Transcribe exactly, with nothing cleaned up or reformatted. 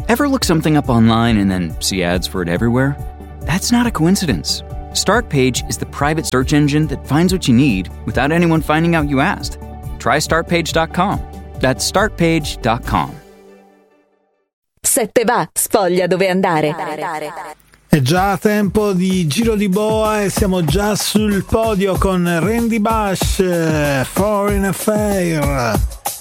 Ever look something up online and then see ads for it everywhere? That's not a coincidence. Startpage is the private search engine that finds what you need without anyone finding out you asked. Try startpage dot com. That's startpage dot com. Sette va, sfoglia dove andare. È già tempo di giro di boa e siamo già sul podio con Randy Bush, Foreign Affair.